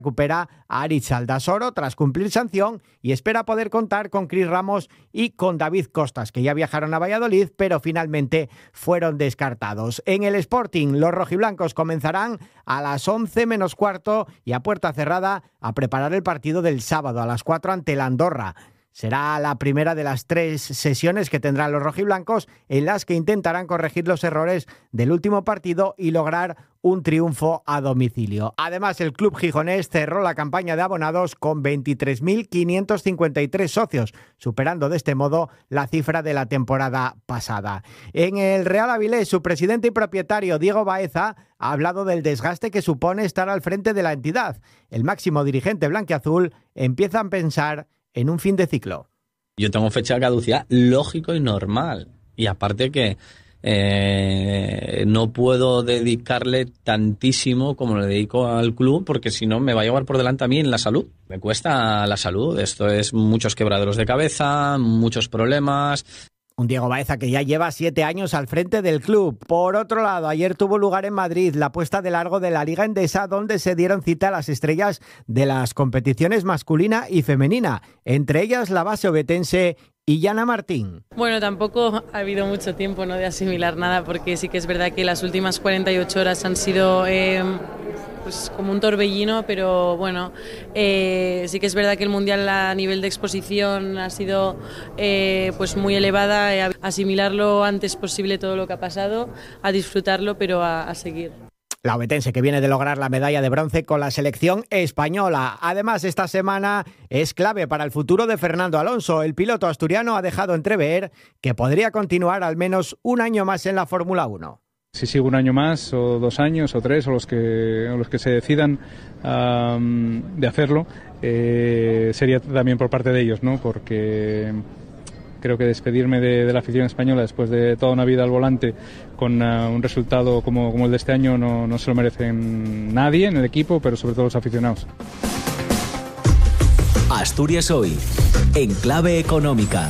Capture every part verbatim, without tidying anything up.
recupera a Aritz Aldasoro tras cumplir sanción y espera poder contar con Cris Ramos y con David Costas, que ya viajaron a Valladolid, pero finalmente fueron descartados. En el Sporting, los rojiblancos comenzarán a las once menos cuarto y a puerta cerrada a preparar el partido del sábado a las cuatro ante el Andorra. Será la primera de las tres sesiones que tendrán los rojiblancos, en las que intentarán corregir los errores del último partido y lograr un triunfo a domicilio. Además, el club gijonés cerró la campaña de abonados con veintitrés mil quinientos cincuenta y tres socios, superando de este modo la cifra de la temporada pasada. En el Real Avilés, su presidente y propietario, Diego Baeza, ha hablado del desgaste que supone estar al frente de la entidad. El máximo dirigente blanquiazul empieza a pensar en un fin de ciclo. Yo tengo fecha de caducidad lógico y normal. Y aparte que eh, no puedo dedicarle tantísimo como le dedico al club, porque si no me va a llevar por delante a mí en la salud. Me cuesta la salud. Esto es muchos quebraderos de cabeza, muchos problemas. Un Diego Baeza que ya lleva siete años al frente del club. Por otro lado, ayer tuvo lugar en Madrid la puesta de largo de la Liga Endesa, donde se dieron cita las estrellas de las competiciones masculina y femenina, entre ellas la base ovetense Illana Martín. Bueno, tampoco ha habido mucho tiempo, ¿no?, de asimilar nada, porque sí que es verdad que las últimas cuarenta y ocho horas han sido eh, pues como un torbellino, pero bueno, eh, sí que es verdad que el Mundial a nivel de exposición ha sido eh, pues muy elevada, eh, asimilar lo antes posible todo lo que ha pasado, a disfrutarlo, pero a, a seguir. La ovetense, que viene de lograr la medalla de bronce con la selección española. Además, esta semana es clave para el futuro de Fernando Alonso. El piloto asturiano ha dejado entrever que podría continuar al menos un año más en la Fórmula uno. Si sigo un año más, o dos años, o tres, o los que, o los que se decidan um, de hacerlo, eh, sería también por parte de ellos, ¿no? Porque creo que despedirme de, de la afición española después de toda una vida al volante con uh, un resultado como, como el de este año no, no se lo merecen nadie en el equipo, pero sobre todo los aficionados. Asturias Hoy, en clave económica.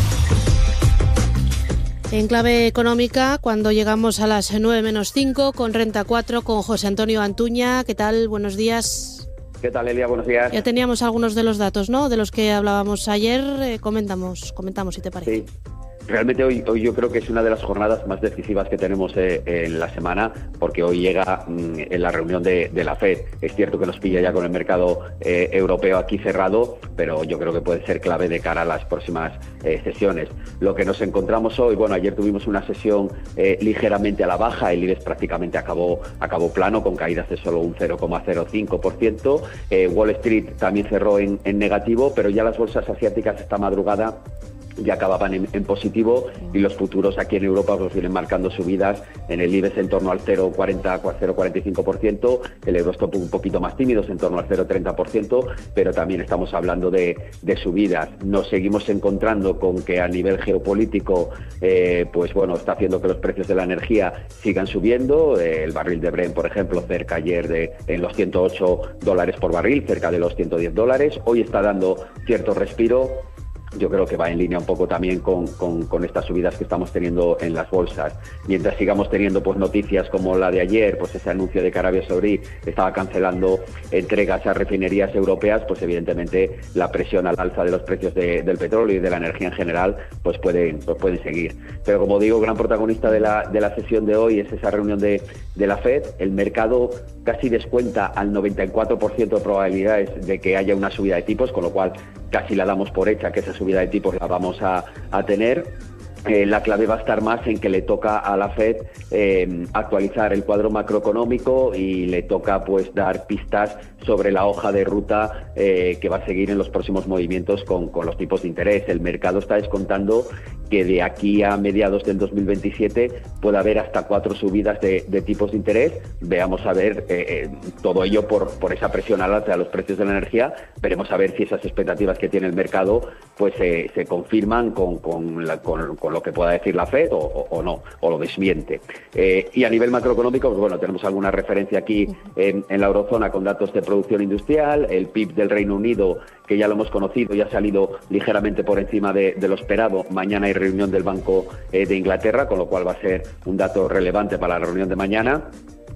En clave económica, cuando llegamos a las nueve menos cinco, con Renta cuatro, con José Antonio Antuña. ¿Qué tal? Buenos días. ¿Qué tal, Elia? Buenos días. Ya teníamos algunos de los datos, ¿no?, de los que hablábamos ayer. Eh, comentamos, comentamos, si te parece. Sí. Realmente hoy, hoy yo creo que es una de las jornadas más decisivas que tenemos eh, en la semana, porque hoy llega mmm, en la reunión de, de la FED. Es cierto que nos pilla ya con el mercado eh, europeo aquí cerrado, pero yo creo que puede ser clave de cara a las próximas eh, sesiones. Lo que nos encontramos hoy, bueno, ayer tuvimos una sesión eh, ligeramente a la baja, el IBEX prácticamente acabó, acabó plano, con caídas de solo un cero coma cero cinco por ciento. Eh, Wall Street también cerró en, en negativo, pero ya las bolsas asiáticas esta madrugada ya acababan en, en positivo, y los futuros aquí en Europa pues vienen marcando subidas en el IBEX en torno al cero coma cuarenta, cero coma cuarenta y cinco por ciento, el Eurostoxx un poquito más tímidos en torno al cero coma treinta por ciento, pero también estamos hablando de, de subidas. Nos seguimos encontrando con que a nivel geopolítico eh, pues bueno, está haciendo que los precios de la energía sigan subiendo. Eh, el barril de Brent, por ejemplo, cerca ayer de en los ciento ocho dólares por barril, cerca de los ciento diez dólares. Hoy está dando cierto respiro. Yo creo que va en línea un poco también con, con, con estas subidas que estamos teniendo en las bolsas. Mientras sigamos teniendo pues noticias como la de ayer, pues ese anuncio de que Arabia Saudí estaba cancelando entregas a refinerías europeas, pues evidentemente la presión al alza de los precios de, del petróleo y de la energía en general pues pueden, pues pueden seguir. Pero como digo, gran protagonista de la, de la sesión de hoy es esa reunión de, de la FED. El mercado casi descuenta al noventa y cuatro por ciento de probabilidades de que haya una subida de tipos, con lo cual casi la damos por hecha que esa subida de tipos la vamos a, a tener. Eh, la clave va a estar más en que le toca a la FED eh, actualizar el cuadro macroeconómico, y le toca pues dar pistas sobre la hoja de ruta eh, que va a seguir en los próximos movimientos con, con los tipos de interés. El mercado está descontando que de aquí a mediados del dos mil veintisiete puede haber hasta cuatro subidas de, de tipos de interés. Veamos a ver, eh, eh, todo ello por, por esa presión al alza de los precios de la energía. Veremos a ver si esas expectativas que tiene el mercado pues eh, se confirman con, con, la, con, con lo que pueda decir la FED o, o, o no, o lo desmiente. Eh, y a nivel macroeconómico, pues bueno, tenemos alguna referencia aquí en, en la eurozona con datos de producción industrial. El P I B del Reino Unido, que ya lo hemos conocido, ya ha salido ligeramente por encima de, de lo esperado. Mañana hay reunión del Banco eh, de Inglaterra, con lo cual va a ser un dato relevante para la reunión de mañana.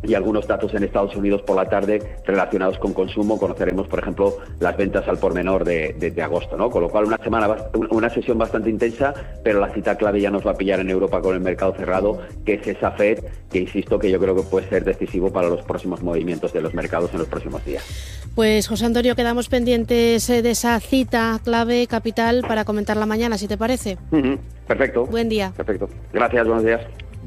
y algunos datos en Estados Unidos por la tarde relacionados con consumo. Conoceremos, por ejemplo, las ventas al por menor de, de, de agosto, ¿no? Con lo cual, una semana, una sesión bastante intensa, pero la cita clave ya nos va a pillar en Europa con el mercado cerrado, que es esa Fed, que insisto que yo creo que puede ser decisivo para los próximos movimientos de los mercados en los próximos días. Pues José Antonio, quedamos pendientes de esa cita clave capital para comentarla mañana, si te parece. Uh-huh. Perfecto. Buen día. Perfecto. Gracias, buenos días.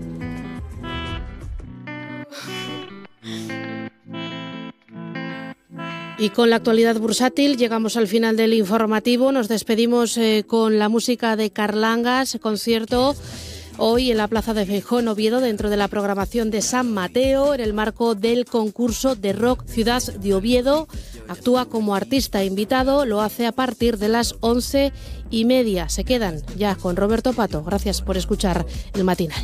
Y con la actualidad bursátil llegamos al final del informativo. Nos despedimos eh, con la música de Carlangas, concierto hoy en la Plaza de Feijóo en Oviedo, dentro de la programación de San Mateo, en el marco del concurso de rock Ciudad de Oviedo. Actúa como artista invitado, lo hace a partir de las once y media. Se quedan ya con Roberto Pato. Gracias por escuchar el matinal.